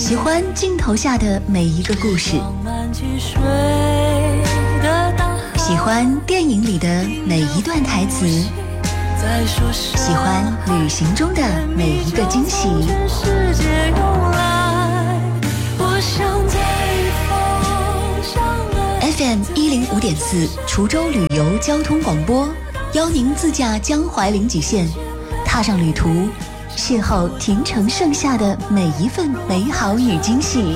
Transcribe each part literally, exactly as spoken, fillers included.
喜欢镜头下的每一个故事，喜欢电影里的每一段台词，喜欢旅行中的每一个惊喜。F M 一零五点四，滁州旅游交通广播，邀您自驾江淮临济县，踏上旅途，邂逅亭城盛夏的每一份美好与惊喜。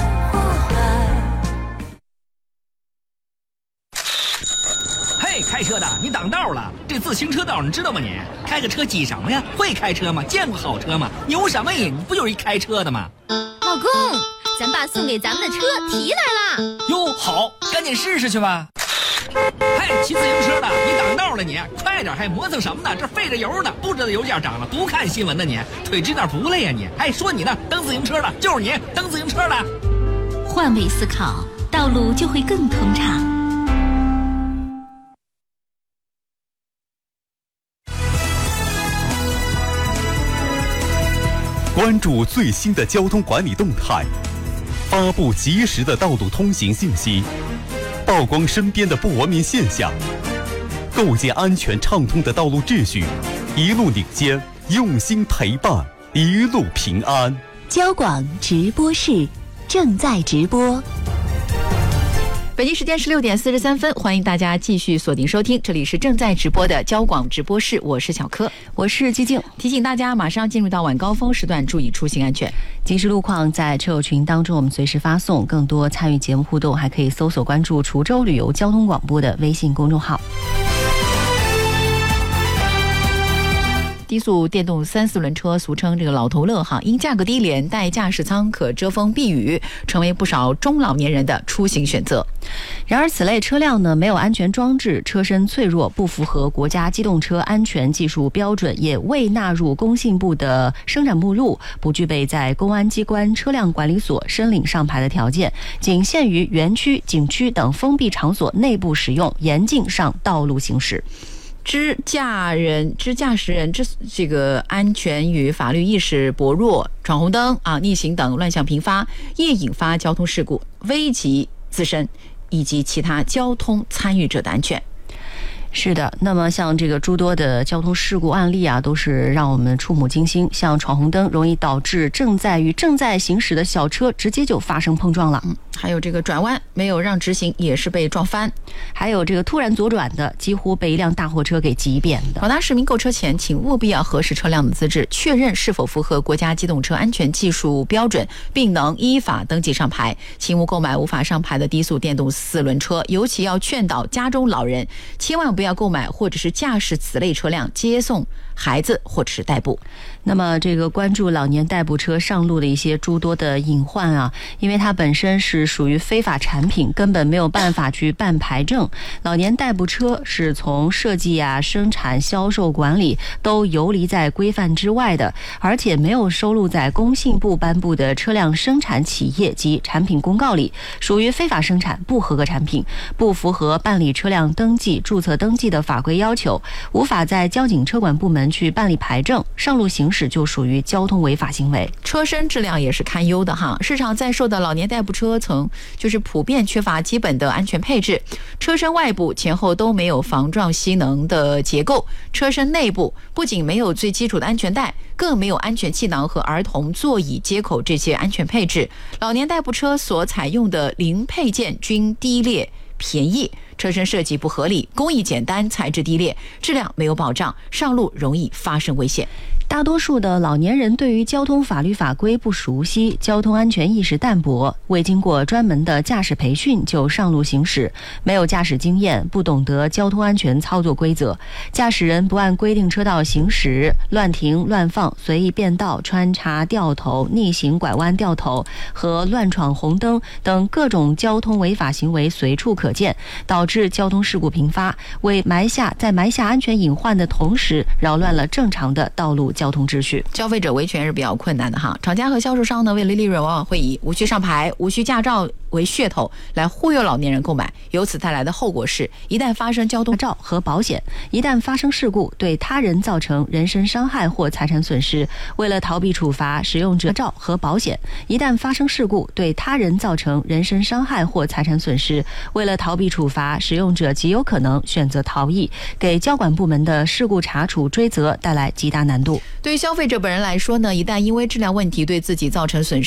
嘿，开车的，你挡道了！这自行车道你知道吗你？开个车挤什么呀？会开车吗？见过好车吗？牛什么瘾？你不就是一开车的吗？ 老公，咱爸送给咱们的车提来了。 哟，好，赶紧试试去吧。嘿，骑自行车的，你挡道了你，快点，还磨蹭什么呢？这费着油呢，不知道油价涨了，不看新闻呢你，腿直点不累呀你？还说你呢，蹬自行车的就是你，蹬自行车的。 换位思考，道路就会更通畅。 关注最新的交通管理动态，发布及时的道路通行信息，曝光身边的不文明现象，构建安全畅通的道路秩序，一路领先，用心陪伴，一路平安。 交广直播室正在直播。 北京时间十六点四十三分，欢迎大家继续锁定收听，这里是正在直播的交广直播室，我是小柯， 我是寂静。 提醒大家，马上进入到晚高峰时段，注意出行安全。 即时路况在车友群当中，我们随时发送。更多参与节目互动，还可以搜索关注滁州旅游交通广播的微信公众号。 低速电动三四轮车，俗称这个老头乐哈，因价格低廉，带驾驶舱可遮风避雨，成为不少中老年人的出行选择。 然而，此类车辆呢没有安全装置，车身脆弱，不符合国家机动车安全技术标准，也未纳入工信部的生产目录，不具备在公安机关车辆管理所申领上牌的条件，仅限于园区、景区等封闭场所内部使用，严禁上道路行驶。 知驾人、知驾驶人之这个安全与法律意识薄弱，闯红灯啊、逆行等乱象频发，易引发交通事故，危及自身以及其他交通参与者的安全。 是的，那么像这个诸多的交通事故案例啊，都是让我们触目惊心。像闯红灯容易导致正在与正在行驶的小车直接就发生碰撞了， 嗯，还有这个转弯没有让直行也是被撞翻， 还有这个突然左转的，几乎被一辆大货车给挤扁的。 广大市民购车前，请务必要核实车辆的资质，确认是否符合国家机动车安全技术标准，并能依法登记上牌。请勿购买无法上牌的低速电动四轮车，尤其要劝导家中老人，千万不要购买或者是驾驶此类车辆接送孩子或者是代步。 那么这个关注老年代步车上路的一些诸多的隐患啊，因为它本身是属于非法产品，根本没有办法去办牌证。老年代步车是从设计啊、生产、销售、管理都游离在规范之外的，而且没有收录在工信部颁布的车辆生产企业及产品公告里，属于非法生产、不合格产品，不符合办理车辆登记、注册登记的法规要求，无法在交警车管部门去办理牌证，上路行驶就属于交通违法行为。 车身质量也是堪忧的哈，市场在售的老年代步车曾就是普遍缺乏基本的安全配置，车身外部前后都没有防撞吸能的结构，车身内部不仅没有最基础的安全带，更没有安全气囊和儿童座椅接口这些安全配置。老年代步车所采用的零配件均低劣便宜，车身设计不合理，工艺简单，材质低劣，质量没有保障，上路容易发生危险。 大多数的老年人对于交通法律法规不熟悉，交通安全意识淡薄，未经过专门的驾驶培训就上路行驶，没有驾驶经验，不懂得交通安全操作规则，驾驶人不按规定车道行驶，乱停乱放、随意变道、穿插掉头、逆行拐弯掉头和乱闯红灯等各种交通违法行为随处可见，导致交通事故频发，为埋下在埋下安全隐患的同时，扰乱了正常的道路交通秩序。 消费者维权是比较困难的哈，厂家和销售商呢，为了利润往往会以无需上牌、无需驾照为噱头来忽悠老年人购买，由此带来的后果是，一旦发生交通照和保险，一旦发生事故对他人造成人身伤害或财产损失，为了逃避处罚，使用者照和保险，一旦发生事故对他人造成人身伤害或财产损失，为了逃避处罚，使用者极有可能选择逃逸，给交管部门的事故查处追责带来极大难度。 对于消费者本人来说呢，一旦因为质量问题对自己造成损失，